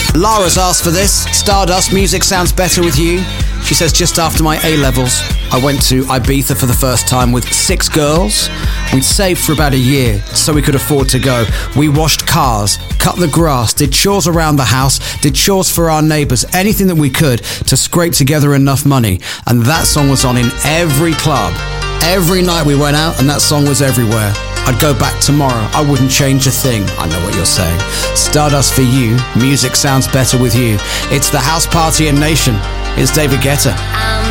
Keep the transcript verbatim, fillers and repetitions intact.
Lara's asked for this. Stardust, music sounds better with you. She says, just after my A-levels, I went to Ibiza for the first time with six girls. We'd saved for about a year so we could afford to go. We washed cars, cut the grass, did chores around the house, did chores for our neighbours, anything that we could to scrape together enough money. And that song was on in every club. Every night we went out and that song was everywhere. I'd go back tomorrow. I wouldn't change a thing. I know what you're saying. Stardust for you. Music sounds better with you. It's the House Party in Nation. It's David Guetta.